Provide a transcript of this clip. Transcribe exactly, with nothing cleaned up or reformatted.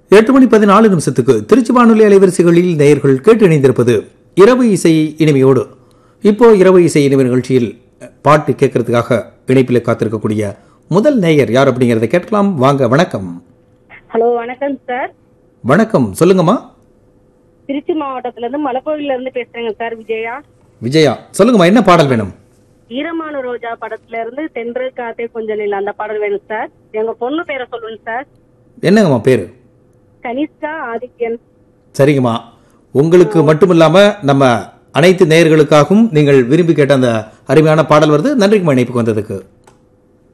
எட்டு மணி பதினாலு நிமிஷத்துக்கு திருச்சி வானொலி அலைவரிசைகளில் நேயர்கள் கேட்டு இணைந்திருப்பது இரவு இசை இனிமையோடு. இப்போ இரவு இசை இனிமை நிகழ்ச்சியில் பாட்டு கேட்கறதுக்காக இணைப்பில் காத்திருக்கக்கூடிய முதல் நேயர் யார் அப்படிங்கறத கேட்கலாம். வாங்க. வணக்கம். ஹலோ, வணக்கம் சார். வணக்கம், சொல்லுங்கம்மா. திருச்சி மாவட்டத்துல இருந்து மலைக்கோவில இருந்து பேசுறேங்க சார். விஜயா. விஜயா, சொல்லுங்கம்மா, என்ன பாடல் வேணும்? ஈரமான ரோஜா படத்துல இருந்து தென்று காத்தே கொஞ்சம் இல்லை, அந்த பாடல் வேணும் சார். எங்க பொண்ணு பேரை சொல்லுங்க சார். என்னங்கம்மா பேரு? கனிஷ்கா ஆதித்யன். சரிங்கம்மா, உங்களுக்கு மட்டும் இல்லாம நம்ம அனைத்து நேயர்களுக்காகவும் நீங்கள் விரும்பி கேட்ட அந்த அருமையான பாடல் வருது. நன்றிக்குமா இணைப்புக்கு வந்ததுக்கு.